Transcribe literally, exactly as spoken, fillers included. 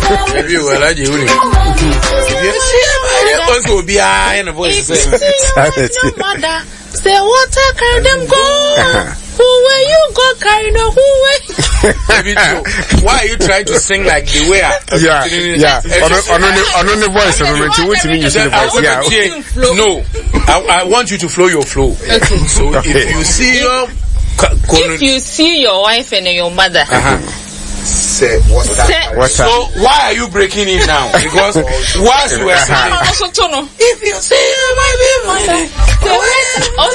Maybe well, I do. If you be I in a voice. Say water carry them go. Who way you go carry no who way? Why are you trying to sing like the way I? Yeah, yeah. On on on the voice, on the voice, you mean you sing the voice? Yeah. No, I, I want you to flow your flow. Okay. So okay. If you see your, if you see your wife and your mother. Uh-huh. Say water. Say, so why are you breaking it now? Because once you are saying, if you see my baby,